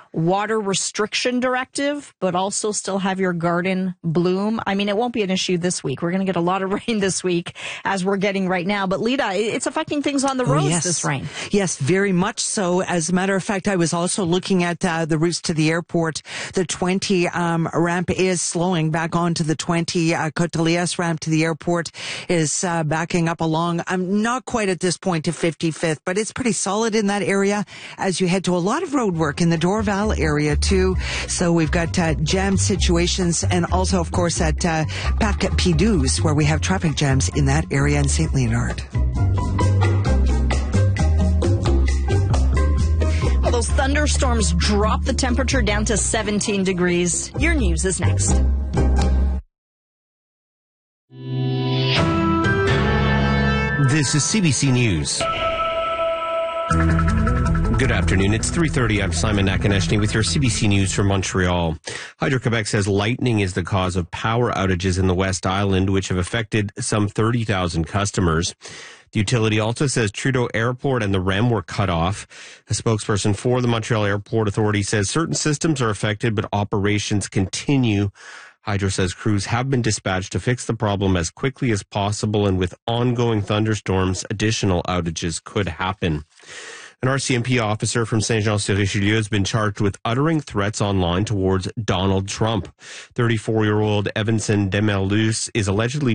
water restriction directive, but also still have your garden bloom. I mean, it won't be an issue this week. We're going to get a lot of rain this week as we're getting right now. But Lita, it's affecting things on the roads, this rain. Yes, very much so. As a matter of fact, I was also looking at the routes to the airport. The 20 ramp is slowing back onto the 20. Côte d'Elias ramp to the airport is backing up along. I'm not quite at this point to 55th, but it's pretty solid in that area as you head to a lot of road work in the Dorval area too. So we've got jam situations, and also, of course, at Parc Pidouze, where we have traffic jams in that area in St. Leonard. Well, those thunderstorms drop the temperature down to 17 degrees. Your news is next. This is CBC News. Good afternoon. It's 3:30. I'm Simon Nakaneshny with your CBC News from Montreal. Hydro-Quebec says lightning is the cause of power outages in the West Island, which have affected some 30,000 customers. The utility also says Trudeau Airport and the REM were cut off. A spokesperson for the Montreal Airport Authority says certain systems are affected, but operations continue. Hydro says crews have been dispatched to fix the problem as quickly as possible, and with ongoing thunderstorms, additional outages could happen. An RCMP officer from Saint-Jean-sur-Richelieu has been charged with uttering threats online towards Donald Trump. 34-year-old Evanson Demerlus is allegedly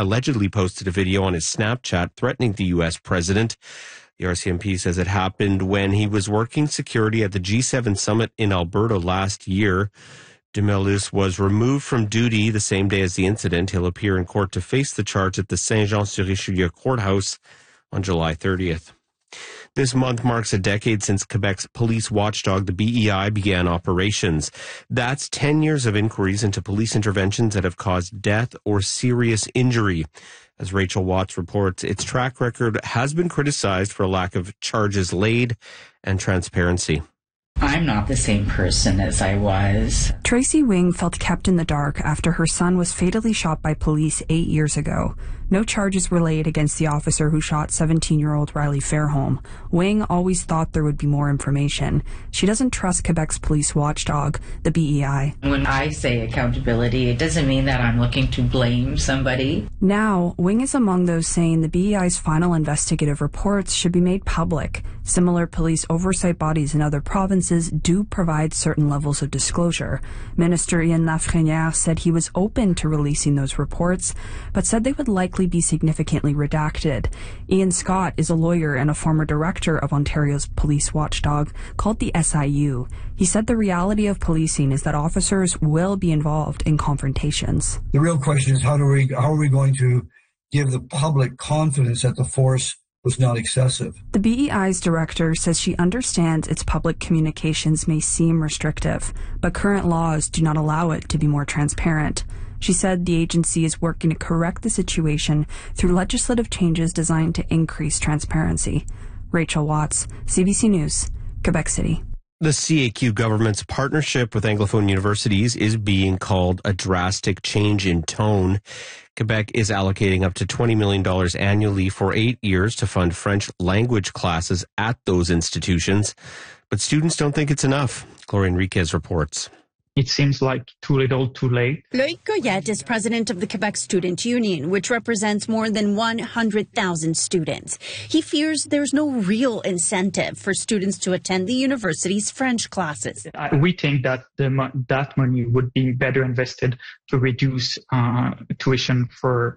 posted a video on his Snapchat threatening the U.S. president. The RCMP says it happened when he was working security at the G7 summit in Alberta last year. Demerlus was removed from duty the same day as the incident. He'll appear in court to face the charge at the Saint-Jean-sur-Richelieu courthouse on July 30th. This month marks a decade since Quebec's police watchdog, the BEI, began operations. That's 10 years of inquiries into police interventions that have caused death or serious injury. As Rachel Watts reports, its track record has been criticized for a lack of charges laid and transparency. I'm not the same person as I was. Tracy Wing felt kept in the dark after her son was fatally shot by police 8 years ago. No charges were laid against the officer who shot 17-year-old Riley Fairholm. Wing always thought there would be more information. She doesn't trust Quebec's police watchdog, the BEI. When I say accountability, it doesn't mean that I'm looking to blame somebody. Now, Wing is among those saying the BEI's final investigative reports should be made public. Similar police oversight bodies in other provinces do provide certain levels of disclosure. Minister Ian Lafrenière said he was open to releasing those reports, but said they would likely be significantly redacted. Ian Scott is a lawyer and a former director of Ontario's police watchdog called the SIU. He said the reality of policing is that officers will be involved in confrontations. The real question is how are we going to give the public confidence that the force was not excessive? The BEI's director says she understands its public communications may seem restrictive, but current laws do not allow it to be more transparent. She said the agency is working to correct the situation through legislative changes designed to increase transparency. Rachel Watts, CBC News, Quebec City. The CAQ government's partnership with Anglophone universities is being called a drastic change in tone. Quebec is allocating up to $20 million annually for 8 years to fund French language classes at those institutions. But students don't think it's enough. Gloria Enriquez reports. It seems like too little, too late. Loïc Goyette is president of the Quebec Student Union, which represents more than 100,000 students. He fears there's no real incentive for students to attend the university's French classes. We think that that money would be better invested to reduce tuition for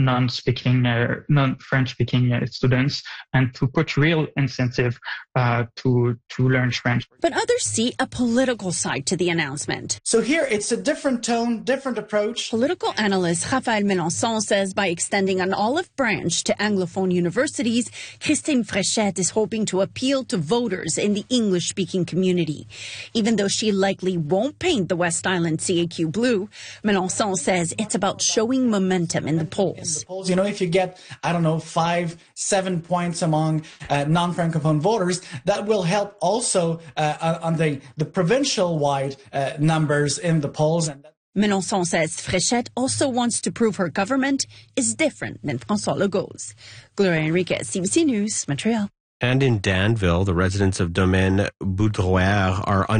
non-French-speaking students and to put real incentive to learn French. But others see a political side to the announcement. So here, it's a different tone, different approach. Political analyst Raphaël Melançon says by extending an olive branch to Anglophone universities, Christine Fréchette is hoping to appeal to voters in the English-speaking community. Even though she likely won't paint the West Island CAQ blue, Melançon says it's about showing momentum in the polls. You know, if you get, 5-7 points among non-Francophone voters, that will help also on the provincial-wide numbers in the polls. Melançon says Fréchette also wants to prove her government is different than François Legault's. Gloria Enriquez, CBC News, Montreal. And in Danville, the residents of Domaine Boudrouère are